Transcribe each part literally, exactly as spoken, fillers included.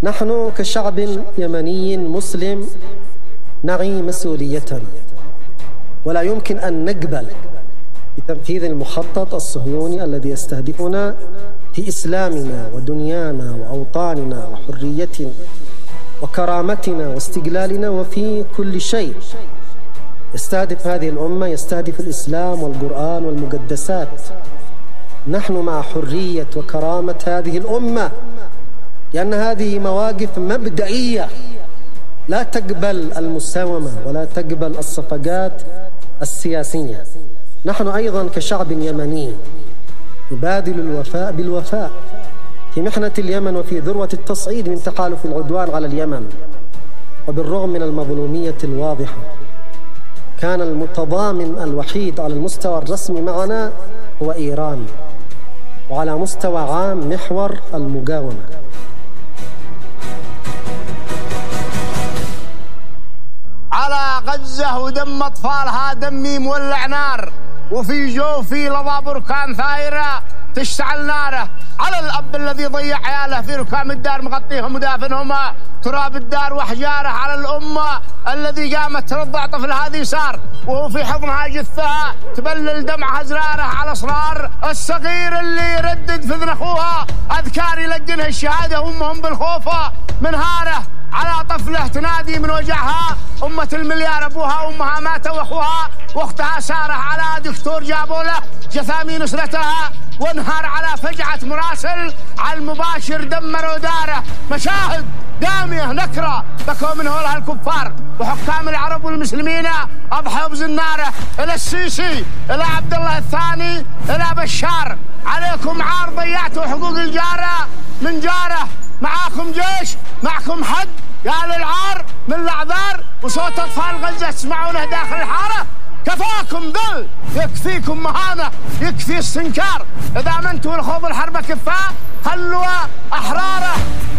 نحن كشعب يمني مسلم نعي مسؤوليتنا، ولا يمكن أن نقبل بتنفيذ المخطط الصهيوني الذي يستهدفنا في إسلامنا ودنيانا وأوطاننا وحريتنا وكرامتنا واستقلالنا وفي كل شيء. يستهدف هذه الأمة، يستهدف الإسلام والقرآن والمقدسات. نحن مع حرية وكرامة هذه الأمة، لأن هذه مواقف مبدئية لا تقبل المساومة ولا تقبل الصفقات السياسية. نحن أيضا كشعب يمني نبادل الوفاء بالوفاء في محنة اليمن وفي ذروة التصعيد من تحالف العدوان على اليمن. وبالرغم من المظلومية الواضحة، كان المتضامن الوحيد على المستوى الرسمي معنا هو إيران، وعلى مستوى عام محور المقاومة. على غزة ودم أطفالها دمي مولع نار، وفي جوفي لظى بركان ثايرة تشتعل ناره. على الأب الذي ضيع عياله في ركام الدار مغطيهم ودافنهم تراب الدار وحجاره. على الأمة الذي قامت ترضع طفل هذه صار وهو في حضنها جثها تبلل دمعها زراره. على صرار الصغير اللي يردد في اذن اخوها اذكار يلقنها الشهاده وامهم بالخوفه منهاره. على طفله تنادي من وجعها أمة المليار أبوها وأمها مات وأخوها وأختها سارة. على دكتور جابوا له جثامين نسلتها وانهار. على فجعة مراسل على المباشر دمروا داره. مشاهد دامية نكرة بكوا من هولها الكفار وحكام العرب والمسلمين أضحوا بزناره. إلى السيسي، إلى عبد الله الثاني، إلى بشار، عليكم عار ضيعتوا حقوق الجارة من جاره. معاكم جيش، معكم حد يا للعار من الأعذار وصوت أطفال غزة تسمعونه داخل الحارة. كفاكم ذل، يكفيكم مهانة، يكفي استنكار. إذا منتوا لخوض الحرب كفاء خلوا أحراره.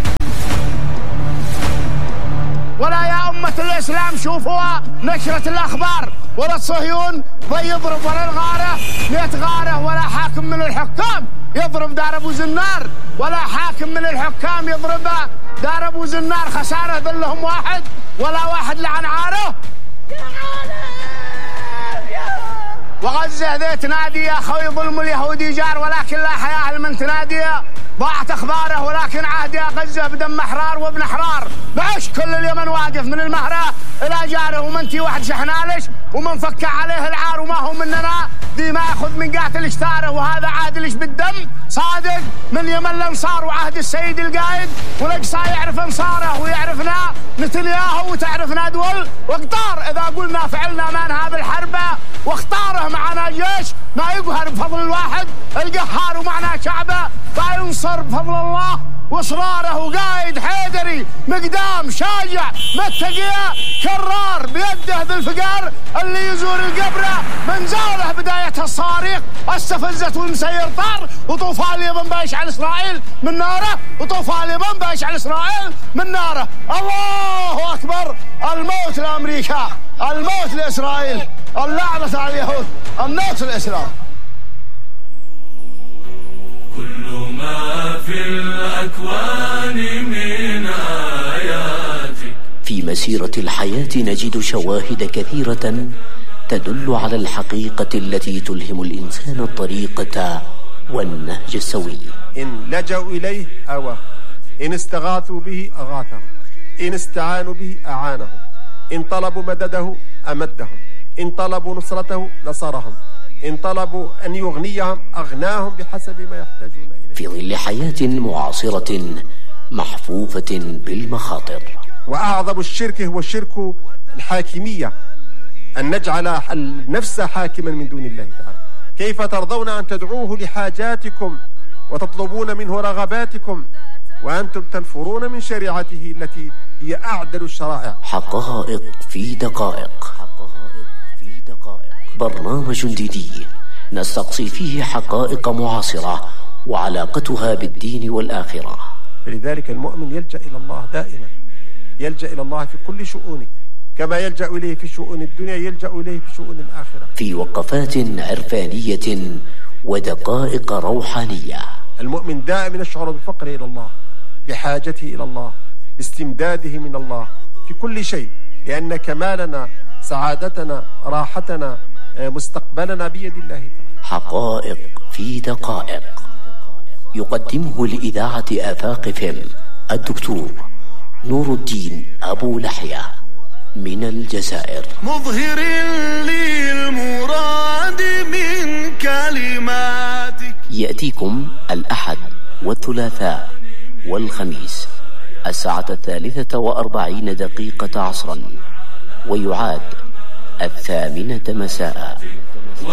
ولا يا أمة الإسلام شوفوا نشرة الأخبار، ولا الصهيون ضي يضرب ولا الغارة مئة غارة، ولا حاكم من الحكام يضرب دار أبو زنار، ولا حاكم من الحكام يضرب دار أبو زنار. خسارة ذلهم واحد ولا واحد لعن عاره. وغزة ذي تنادي يا خوي ظلم اليهودي جار، ولكن لا حياة لمن تنادي ضاعت أخباره. ولكن عهد يا غزة بدم أحرار وابن أحرار. بعش كل اليمن واقف من المهرة إلى جاره، ومنتي واحد شحنالش ومن فك عليه العار وما هو مننا دي ما ياخذ من قاتل اشتاره. وهذا عادلش بالدم صادق من يمن الانصار وعهد السيد القايد، والاقصى يعرف انصاره ويعرفنا نتنياهو وتعرفنا دول واقطار. اذا قلنا فعلنا ما نهاب الحرب واختاره معنا جيش ما يقهر بفضل الواحد القهار، ومعنا شعبه ما ينصر بفضل الله واصراره. وقايد حيدري مقدام شاجع متقيه كرار بيده ذي الفقار اللي يزور القبره من زاوله بدايتها الصواريخ استفزت والمسير طار. وطوفان اليمن بيشعل اسرائيل من ناره، وطوفان اليمن بيشعل اسرائيل من ناره. الله اكبر، الموت لامريكا، الموت لاسرائيل، اللعنه على اليهود، الموت للاسلام. كل ما في الأكوان من آيات. في مسيرة الحياة نجد شواهد كثيرة تدل على الحقيقة التي تلهم الإنسان الطريقة والنهج السوي. إن لجأوا إليه أواه، إن استغاثوا به أغاثهم، إن استعانوا به أعانهم، إن طلبوا مدده أمدهم، إن طلبوا نصرته نصرهم، إن طلبوا أن يغنيهم أغناهم بحسب ما يحتاجون إليه. في ظل حياة معاصرة محفوفة بالمخاطر. وأعظم الشرك هو الشرك الحاكمية، أن نجعل النفس حاكما من دون الله تعالى. كيف ترضون أن تدعوه لحاجاتكم وتطلبون منه رغباتكم وأنتم تنفرون من شريعته التي هي أعدل الشرائع؟ حقائق في دقائق. حقائق في دقائق. برنامج جديد نستقصي فيه حقائق معاصرة وعلاقتها بالدين والآخرة. فلذلك المؤمن يلجأ إلى الله دائما، يلجأ إلى الله في كل شؤونه، كما يلجأ إليه في شؤون الدنيا يلجأ إليه في شؤون الآخرة. في وقفات عرفانية ودقائق روحانية. المؤمن دائما يشعر بفقره إلى الله، بحاجته إلى الله، استمداده من الله في كل شيء، لأن كمالنا، سعادتنا، راحتنا، مستقبلنا بيد الله تعالى. حقائق في دقائق، يقدمه لإذاعة آفاق فم الدكتور نور الدين أبو لحية من الجزائر. مظهر للمراد من كلماتك. يأتيكم الأحد والثلاثاء والخميس الساعة الثالثة وأربعين دقيقة عصرا، ويعاد الثامنة مساء.